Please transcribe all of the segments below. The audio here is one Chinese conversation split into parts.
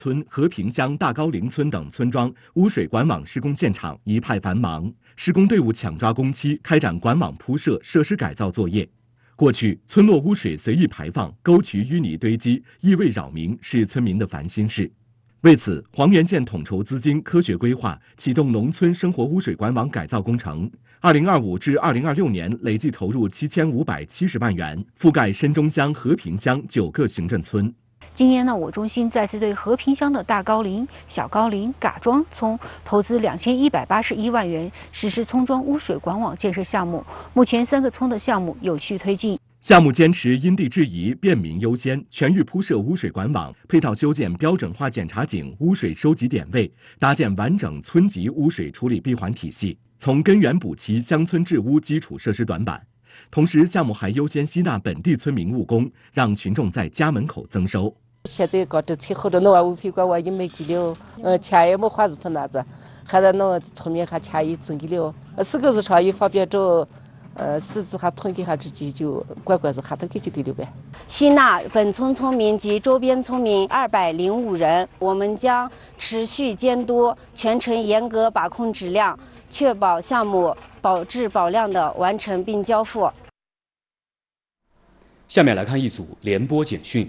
村、和平乡大高陵村等村庄污水管网施工现场一派繁忙，施工队伍抢抓工期，开展管网铺设、设施改造作业。过去，村落污水随意排放、沟渠淤泥堆积、异味扰民，是村民的烦心事。为此，黄原县统筹资金，科学规划，启动农村生活污水管网改造工程。2025至2026年累计投入7570万元，覆盖深中乡、和平乡9个行政村。 今年呢，我中心再次对和平乡的大高陵、小高陵、嘎庄村投资2181万元，实施村庄污水管网建设项目。目前3个村的项目有序推进。 项目坚持因地制宜、便民优先，全域铺设污水管网，配套修建标准化检查井、污水收集点位，搭建完整村级污水处理闭环体系，从根源补齐乡村治污基础设施短板。同时，项目还优先吸纳本地村民务工，让群众在家门口增收。 现在搞这车后头弄完污水管我已经没给了，钱也没花子分那子，还在弄村民还钱也挣给了，4个字上也方便找，私自还囤给还自己就乖乖子还都给就对了呗。 吸纳本村村民及周边村民205人，我们将持续监督，全程严格把控质量，确保项目保质保量的完成并交付。 下面来看一组联播简讯。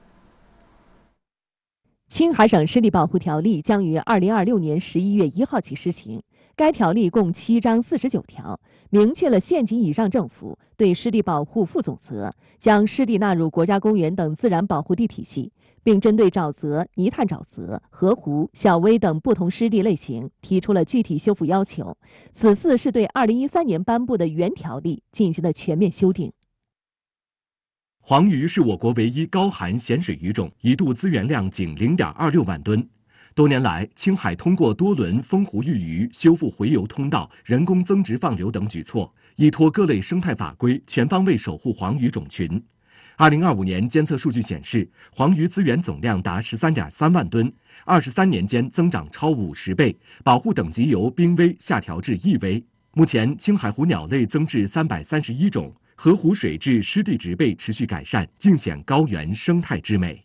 青海省湿地保护条例将于2026年11月1号起施行。该条例共7章49条，明确了县级以上政府对湿地保护负总责，将湿地纳入国家公园等自然保护地体系，并针对沼泽、泥炭沼泽、河湖、小微等不同湿地类型提出了具体修复要求。此次是对2013年颁布的原条例进行了全面修订。 黄鱼是我国唯一高含咸水鱼种，一度资源量仅0.26万吨。多年来，青海通过多轮封湖育鱼、修复洄游通道、人工增殖放流等举措，依托各类生态法规，全方位守护黄鱼种群。2025年监测数据显示，黄鱼资源总量达13.3万吨，23年间增长超50倍，保护等级由濒危下调至易危。目前，青海湖鸟类增至331种。河湖水质、湿地植被持续改善，尽显高原生态之美。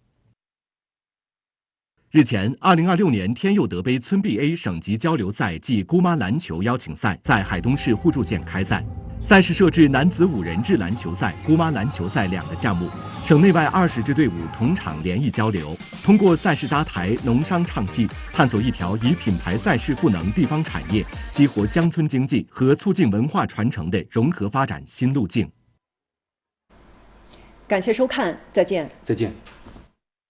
日前，2026年天佑德杯村 BA 省级交流赛暨姑妈篮球邀请赛在海东市互助县开赛。赛事设置男子5人制篮球赛、姑妈篮球赛2个项目，省内外20支队伍同场联谊交流，通过赛事搭台、农商唱戏，探索一条以品牌赛事赋能地方产业、激活乡村经济和促进文化传承的融合发展新路径。 感谢收看，再见。 再见。